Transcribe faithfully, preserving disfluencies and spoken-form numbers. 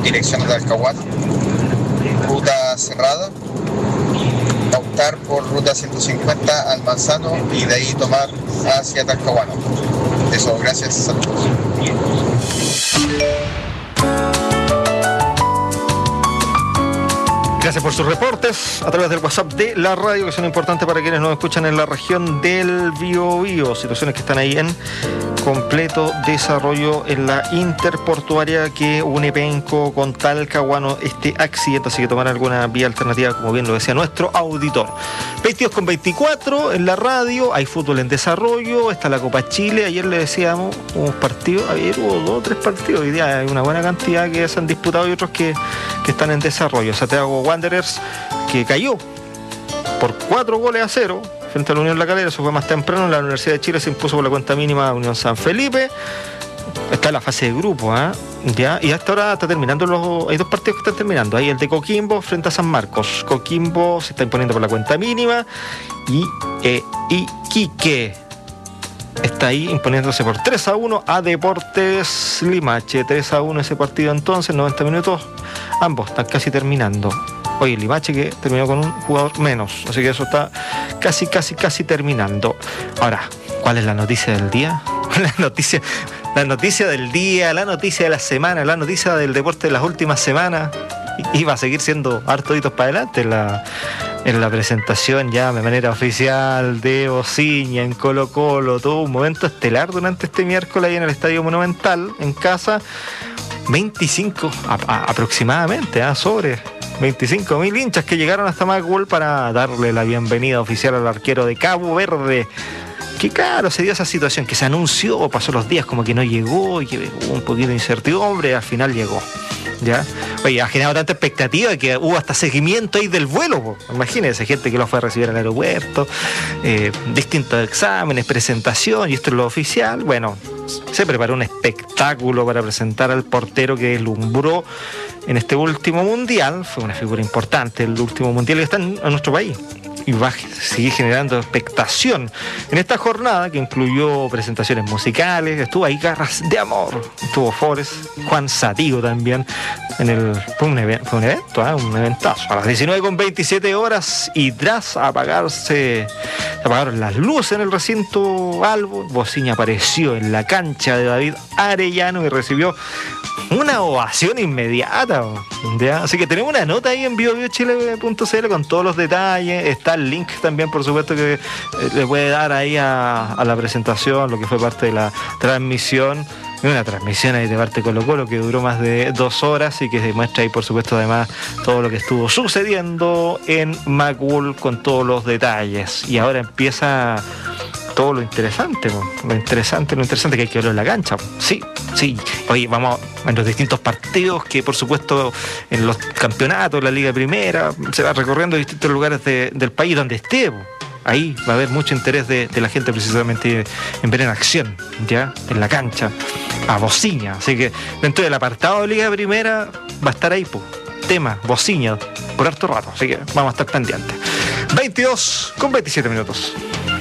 dirección a Talcahuano, ruta cerrada, optar por ruta ciento cincuenta al Manzano y de ahí tomar hacia Talcahuano. Eso, gracias, saludos. Gracias por sus reportes a través del WhatsApp de la radio, que son importantes para quienes nos escuchan en la región del Biobío. Situaciones que están ahí en completo desarrollo en la interportuaria que une Penco con Talcahuano, este accidente, así que tomar alguna vía alternativa, como bien lo decía nuestro auditor. veintidós con veinticuatro en la radio, hay fútbol en desarrollo, está la Copa Chile. Ayer le decíamos, un partido, ayer hubo dos o tres partidos, hoy día hay una buena cantidad que se han disputado y otros que, que están en desarrollo. Santiago Wanderers, que cayó por cuatro goles a cero frente a la Unión La Calera, eso fue más temprano. La Universidad de Chile se impuso por la cuenta mínima a Unión San Felipe. Está en la fase de grupo, ¿eh? Ya, y hasta ahora está terminando los, hay dos partidos que están terminando. Hay el de Coquimbo frente a San Marcos. Coquimbo se está imponiendo por la cuenta mínima y eh, Iquique está ahí imponiéndose por tres a uno a Deportes Limache. tres a uno ese partido entonces, noventa minutos, ambos están casi terminando. Oye, Limache que terminó con un jugador menos, así que eso está casi, casi, casi terminando. Ahora, ¿cuál es la noticia del día? La noticia, la noticia del día, la noticia de la semana, la noticia del deporte de las últimas semanas. Y va a seguir siendo harto hitos para adelante en la, en la presentación ya de manera oficial de Bociña en Colo Colo. Todo un momento estelar durante este miércoles ahí en el Estadio Monumental, en casa. veinticinco a, a, aproximadamente, ¿eh? sobre veinticinco mil hinchas que llegaron hasta Macul para darle la bienvenida oficial al arquero de Cabo Verde. Que claro, se dio esa situación que se anunció, pasó los días como que no llegó y que hubo un poquito de incertidumbre, al final llegó. ¿Ya? Oye, ha generado tanta expectativa que hubo hasta seguimiento ahí del vuelo, po. Imagínense, gente que lo fue a recibir al aeropuerto, eh, distintos exámenes, presentación, y esto es lo oficial. Bueno, se preparó un espectáculo para presentar al portero que deslumbró en este último mundial. Fue una figura importante, el último mundial que está en, en nuestro país. Y va a seguir generando expectación en esta jornada que incluyó presentaciones musicales. Estuvo ahí Garras de Amor, estuvo Forest, Juan Satigo también en el, fue, un evento, fue un evento, ¿eh? un eventazo. A las diecinueve con veintisiete horas y tras apagarse se apagaron las luces en el recinto Albo, Bociña apareció en la cancha de David Arellano y recibió una ovación inmediata, ¿ya? Así que tenemos una nota ahí en bio bio chile punto c l con todos los detalles. Está el link también, por supuesto, que eh, le puede dar ahí a, a la presentación, lo que fue parte de la transmisión. Una transmisión ahí de parte Colo Colo que duró más de dos horas y que demuestra ahí, por supuesto, además todo lo que estuvo sucediendo en Macul con todos los detalles. Y ahora empieza todo lo interesante, lo interesante, lo interesante que hay que verlo en la cancha. Sí, sí. Oye, vamos en los distintos partidos que, por supuesto, en los campeonatos, la Liga Primera, se va recorriendo distintos lugares de, del país donde esté. Ahí va a haber mucho interés de, de la gente precisamente en ver en acción, ya, en la cancha, a Bociña. Así que dentro del apartado de Liga Primera va a estar ahí, po, tema, Bociña, por harto rato. Así que vamos a estar pendientes. veintidós con veintisiete minutos.